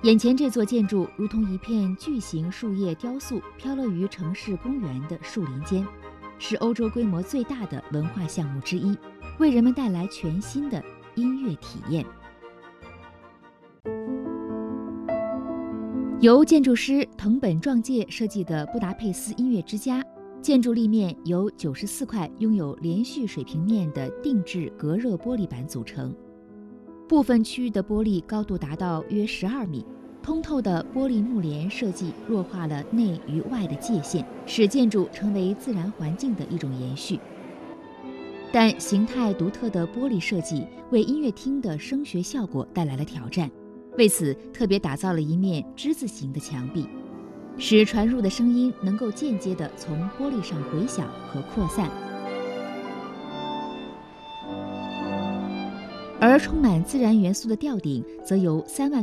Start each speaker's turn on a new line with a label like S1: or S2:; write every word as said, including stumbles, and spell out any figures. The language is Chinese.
S1: 眼前这座建筑如同一片巨型树叶雕塑，飘落于城市公园的树林间，是欧洲规模最大的文化项目之一，为人们带来全新的音乐体验。由建筑师藤本壮介设计的布达佩斯音乐之家，建筑立面由九十四块拥有连续水平面的定制隔热玻璃板组成，部分区域的玻璃高度达到约十二米，通透的玻璃幕帘设计弱化了内与外的界限，使建筑成为自然环境的一种延续。但形态独特的玻璃设计为音乐厅的声学效果带来了挑战，为此特别打造了一面之字形的墙壁，使传入的声音能够间接地从玻璃上回响和扩散。而充满自然元素的吊顶则由三万